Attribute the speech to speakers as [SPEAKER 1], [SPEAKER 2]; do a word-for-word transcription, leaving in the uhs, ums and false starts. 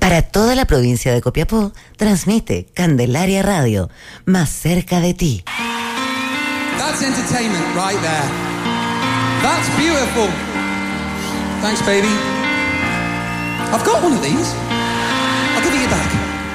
[SPEAKER 1] Para toda la provincia de Copiapó, transmite Candelaria Radio, más cerca de ti.
[SPEAKER 2] That's entertainment right there. That's beautiful. Thanks, baby. I've got one of these. I'll give it you back.